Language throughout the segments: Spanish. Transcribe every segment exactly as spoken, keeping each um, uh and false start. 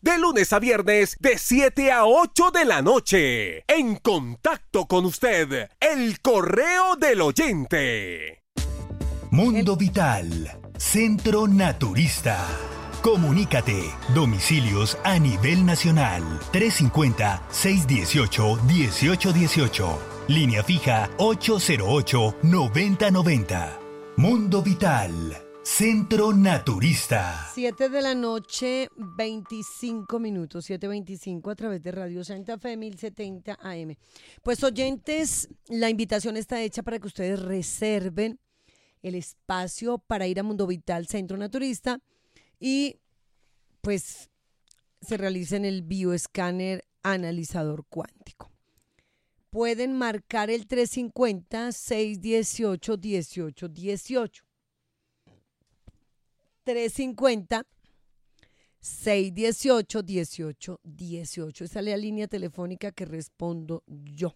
de lunes a viernes de siete a ocho de la noche. En contacto con usted, el correo del oyente. Mundo Vital, Centro Naturista. Comunícate. Domicilios a nivel nacional. trescientos cincuenta, seiscientos dieciocho, dieciocho dieciocho. Línea fija ocho cero ocho, noventa noventa. Mundo Vital, Centro Naturista. siete de la noche, veinticinco minutos, siete veinticinco a través de Radio Santa Fe mil setenta A M. Pues oyentes, la invitación está hecha para que ustedes reserven el espacio para ir a Mundo Vital, Centro Naturista, y pues se realicen el bioescáner analizador cuántico. Pueden marcar el trescientos cincuenta, seiscientos dieciocho, dieciocho dieciocho. trescientos cincuenta, seiscientos dieciocho, dieciocho dieciocho. Esa es la línea telefónica que respondo yo.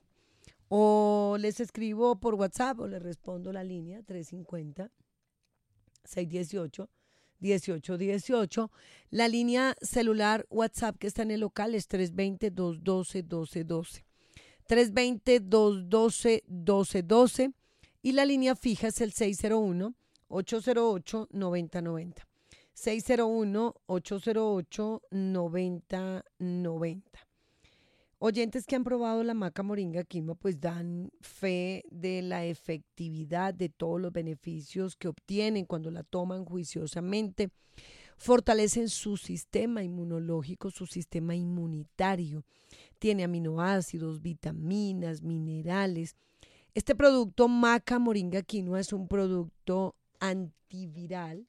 O les escribo por WhatsApp o les respondo la línea trescientos cincuenta, seiscientos dieciocho, dieciocho dieciocho. La línea celular WhatsApp que está en el local es trescientos veinte, doscientos doce, doce doce. trescientos veinte, doscientos doce, doce doce. Y la línea fija es el seis cero uno, ocho cero ocho, noventa noventa. seis cero uno, ocho cero ocho, noventa noventa. Oyentes que han probado la maca moringa quinoa pues dan fe de la efectividad, de todos los beneficios que obtienen cuando la toman juiciosamente. Fortalecen su sistema inmunológico, su sistema inmunitario. Tiene aminoácidos, vitaminas, minerales. Este producto maca moringa quinoa es un producto antiviral,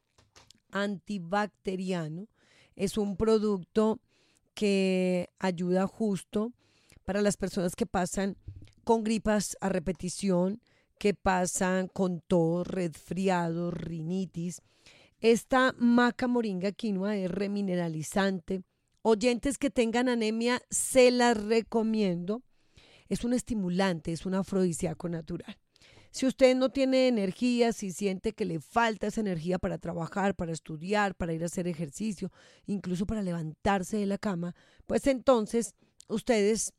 antibacteriano. Es un producto que ayuda justo para las personas que pasan con gripas a repetición, que pasan con tos, resfriados, rinitis. Esta maca moringa quinoa es remineralizante. Oyentes que tengan anemia, se las recomiendo. Es un estimulante, es un afrodisíaco natural. Si usted no tiene energía, si siente que le falta esa energía para trabajar, para estudiar, para ir a hacer ejercicio, incluso para levantarse de la cama, pues entonces ustedes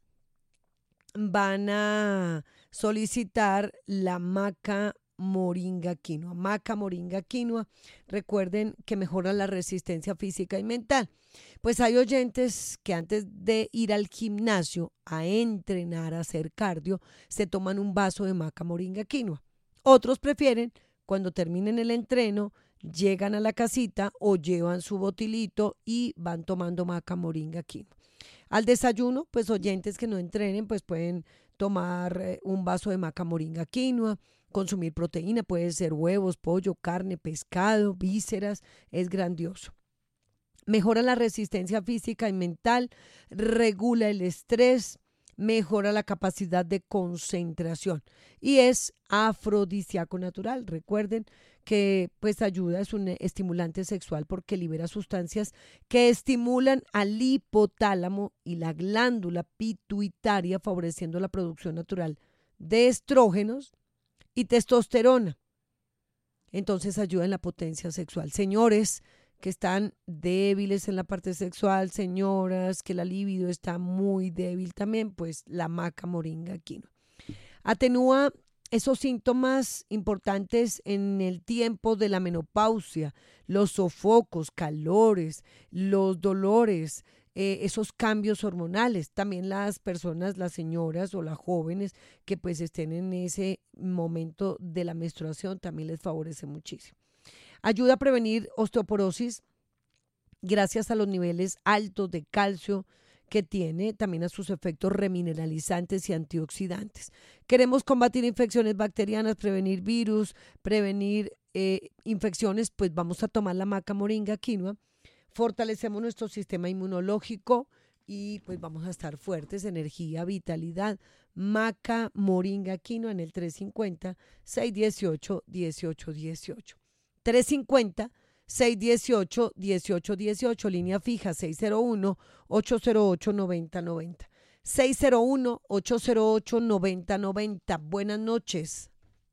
van a solicitar la maca moringa quinoa. Maca moringa quinoa, recuerden que mejora la resistencia física y mental. Pues hay oyentes que antes de ir al gimnasio a entrenar, a hacer cardio, se toman un vaso de maca moringa quinoa. Otros prefieren, cuando terminen el entreno, llegan a la casita o llevan su botilito y van tomando maca moringa quinoa. Al desayuno, pues oyentes que no entrenen, pues pueden tomar eh, un vaso de maca moringa quinoa, consumir proteína, puede ser huevos, pollo, carne, pescado, vísceras, es grandioso. Mejora la resistencia física y mental, regula el estrés, mejora la capacidad de concentración y es afrodisíaco natural. Recuerden que pues ayuda, es un estimulante sexual porque libera sustancias que estimulan al hipotálamo y la glándula pituitaria, favoreciendo la producción natural de estrógenos y testosterona. Entonces ayuda en la potencia sexual. Señores que están débiles en la parte sexual, señoras que la libido está muy débil también, pues la maca moringa quinoa. Atenúa esos síntomas importantes en el tiempo de la menopausia, los sofocos, calores, los dolores, eh, esos cambios hormonales. También las personas, las señoras o las jóvenes que pues estén en ese momento de la menstruación también les favorece muchísimo. Ayuda a prevenir osteoporosis gracias a los niveles altos de calcio que tiene, también a sus efectos remineralizantes y antioxidantes. Queremos combatir infecciones bacterianas, prevenir virus, prevenir eh, infecciones, pues vamos a tomar la maca moringa quinoa. Fortalecemos nuestro sistema inmunológico y pues vamos a estar fuertes, energía, vitalidad. Maca moringa quinoa en el trescientos cincuenta, seiscientos dieciocho, dieciocho dieciocho. trescientos cincuenta, seiscientos dieciocho, dieciocho dieciocho, línea fija seis cero uno, ocho cero ocho, noventa noventa. seis cero uno, ocho cero ocho, noventa noventa. Buenas noches.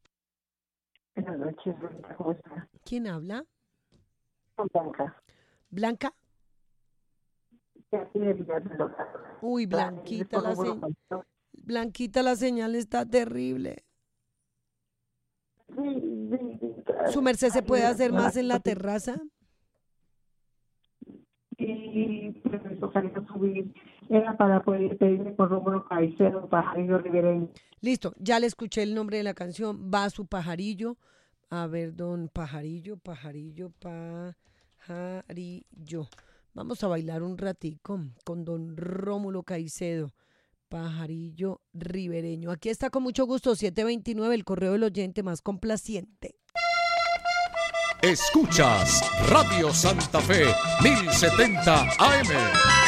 Buenas noches, Blanca, ¿cómo está? ¿Quién habla? Blanca. ¿Blanca? de aquí de Villar del Dorado. Uy, Blanquita, la, se... Blanquita, la señal está terrible. Sí, sí, sí. ¿Su merced se puede hacer más en la terraza? Y pues me tocaría subir. Era para poder pedirme por Rómulo Caicedo, Pajarillo Ribereño. Listo, ya le escuché el nombre de la canción. Va su pajarillo. A ver, don Pajarillo, Pajarillo, Pajarillo. Vamos a bailar un ratico con don Rómulo Caicedo, Pajarillo Ribereño. Aquí está con mucho gusto, siete veintinueve, el correo del oyente más complaciente. Escuchas Radio Santa Fe mil setenta A M.